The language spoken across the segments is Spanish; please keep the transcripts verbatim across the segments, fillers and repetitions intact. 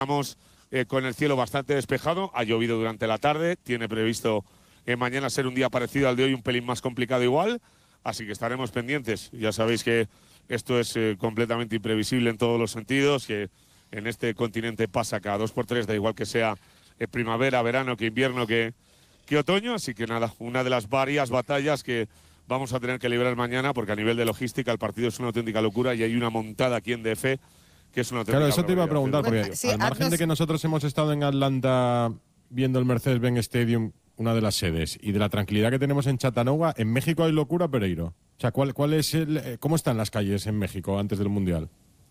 Estamos eh, con el cielo bastante despejado, ha llovido durante la tarde, tiene previsto eh, mañana ser un día parecido al de hoy, un pelín más complicado igual, así que estaremos pendientes. Ya sabéis que esto es eh, completamente imprevisible en todos los sentidos, que en este continente pasa cada dos por tres, da igual que sea eh, primavera, verano, que invierno, que, que otoño, así que nada, una de las varias batallas que vamos a tener que librar mañana, porque a nivel de logística el partido es una auténtica locura y hay una montada aquí en D F que es una auténtica Claro, eso te iba a preguntar, porque Bueno, sí, al margen haznos... de que nosotros hemos estado en Atlanta viendo el Mercedes-Benz Stadium, una de las sedes, y de la tranquilidad que tenemos en Chattanooga, en México hay locura, Pereiro. O sea, ¿cuál, cuál es el, ¿cómo están las calles en México antes del Mundial?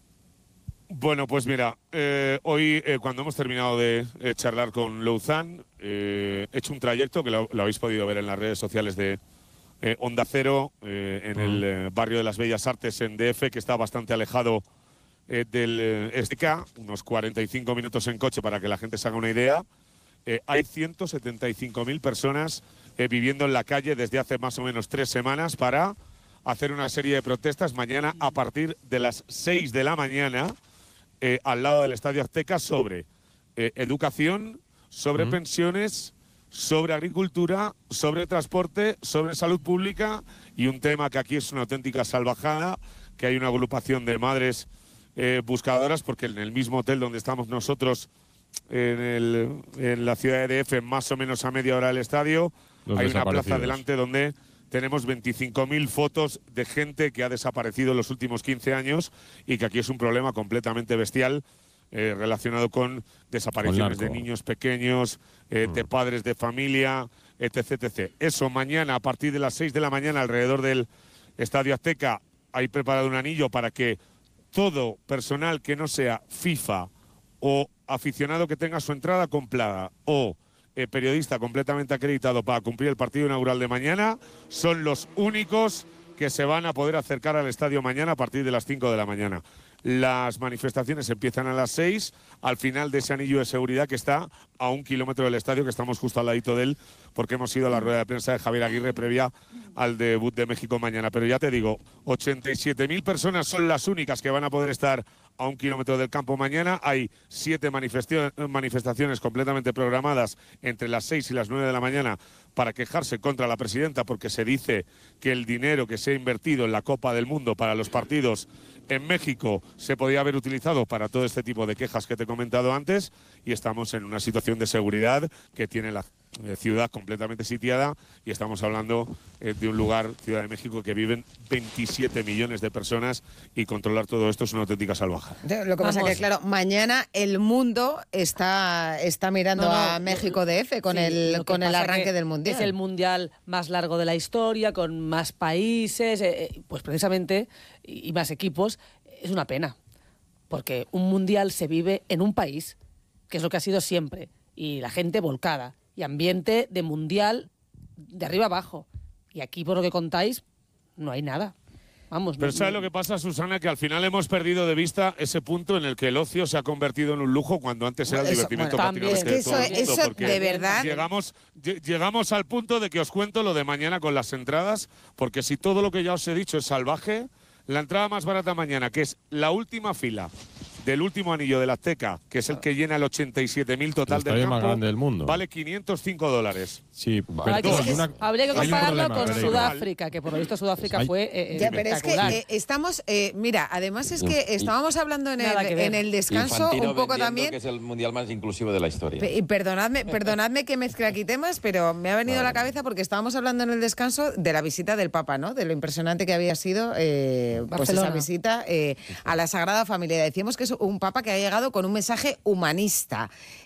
Bueno, pues mira, eh, hoy eh, cuando hemos terminado de eh, charlar con Louzán, eh, he hecho un trayecto que lo, lo habéis podido ver en las redes sociales de eh, Onda Cero, eh, en el eh, barrio de las Bellas Artes en D F, que está bastante alejado eh, del eh, S D K, unos cuarenta y cinco minutos en coche para que la gente se haga una idea. Eh, hay ciento setenta y cinco mil personas eh, viviendo en la calle desde hace más o menos tres semanas para hacer una serie de protestas mañana a partir de las seis de la mañana eh, al lado del Estadio Azteca sobre eh, educación, sobre mm. pensiones, sobre agricultura, sobre transporte, sobre salud pública y un tema que aquí es una auténtica salvajada, que hay una agrupación de madres eh, buscadoras, porque en el mismo hotel donde estamos nosotros, en, el, en la ciudad de D F, más o menos a media hora del estadio, Los hay una plaza delante donde tenemos veinticinco mil fotos de gente que ha desaparecido en los últimos quince años y que aquí es un problema completamente bestial eh, relacionado con desapariciones con de niños pequeños, eh, mm. de padres de familia, etc, etcétera. Eso mañana a partir de las seis de la mañana alrededor del Estadio Azteca hay preparado un anillo para que todo personal que no sea FIFA o aficionado que tenga su entrada comprada o eh, periodista completamente acreditado para cumplir el partido inaugural de mañana son los únicos que se van a poder acercar al estadio mañana a partir de las cinco de la mañana. Las manifestaciones empiezan a las seis, al final de ese anillo de seguridad que está a un kilómetro del estadio, que estamos justo al ladito de él, porque hemos ido a la rueda de prensa de Javier Aguirre previa al debut de México mañana. Pero ya te digo, ochenta y siete mil personas son las únicas que van a poder estar a un kilómetro del campo mañana. Hay siete manifestaciones completamente programadas entre las seis y las nueve de la mañana para quejarse contra la presidenta, porque se dice que el dinero que se ha invertido en la Copa del Mundo para los partidos en México se podía haber utilizado para todo este tipo de quejas que te he comentado antes, y estamos en una situación de seguridad que tiene la eh, ciudad completamente sitiada, y estamos hablando eh, de un lugar, Ciudad de México, que viven veintisiete millones de personas, y controlar todo esto es una auténtica salvaje. Lo que pasa es que, claro, mañana el mundo está, está mirando no, no, a México D F con sí, el, con el arranque del Mundial. Es el Mundial más largo de la historia, con más países, eh, pues precisamente, y, y más equipos. Es una pena, porque un Mundial se vive en un país, que es lo que ha sido siempre, y la gente volcada, y ambiente de Mundial de arriba abajo. Y aquí, por lo que contáis, no hay nada. Vamos, Pero no, ¿sabes no. lo que pasa, Susana? Que al final hemos perdido de vista ese punto en el que el ocio se ha convertido en un lujo cuando antes era el eso, divertimento bueno, prácticamente es que de todo eso, el mundo. eso Porque de verdad... Llegamos, llegamos al punto de que os cuento lo de mañana con las entradas, porque si todo lo que ya os he dicho es salvaje, la entrada más barata mañana, que es la última fila del último anillo del Azteca, que es el que llena el ochenta y siete mil total del campo, más grande del mundo, vale quinientos cinco dólares. Sí, vale. pero que, una, habría que compararlo problema, con pero Sudáfrica, que por lo visto Sudáfrica hay, fue eh, ya, pero es que eh, estamos, eh, mira, además es que estábamos hablando en el, en el descanso Infantino un poco también, que es el mundial más inclusivo de la historia. Y perdonadme, perdonadme que mezcle aquí temas, pero me ha venido vale. a la cabeza porque estábamos hablando en el descanso de la visita del Papa, ¿no? De lo impresionante que había sido eh, pues esa visita eh, a la Sagrada Familia. Decíamos que es un Papa que ha llegado con un mensaje humanista.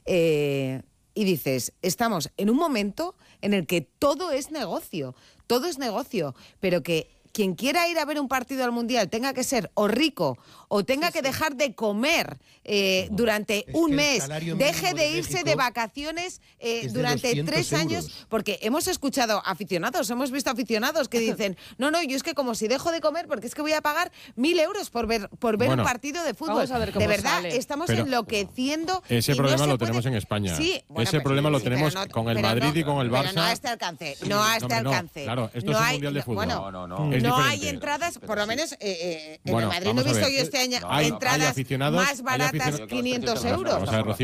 Eh, y dices, estamos en un momento en el que todo es negocio, todo es negocio, pero que quien quiera ir a ver un partido al Mundial tenga que ser o rico o tenga sí, que sí. dejar de comer eh, durante es un mes, deje de irse de, de vacaciones eh, durante tres euros. años, porque hemos escuchado aficionados, hemos visto aficionados que dicen, no, no, yo es que como si dejo de comer porque es que voy a pagar mil euros por ver por ver bueno, un partido de fútbol. De verdad, sale. estamos pero enloqueciendo. Ese problema no lo puede... tenemos en España. Sí, bueno, ese pero, problema lo sí, tenemos no, con el Madrid no, y con el Barça. Pero no a este alcance, no a este no, alcance. No, claro, esto no es un hay, mundial de fútbol. Bueno, no, no, no. no hay entradas, por lo menos eh, eh, en bueno, el Madrid no he visto yo este entraña- Hay- hay entradas aficionados- más hay baratas, aficionados- quinientos euros. Vamos a ver, Rocío,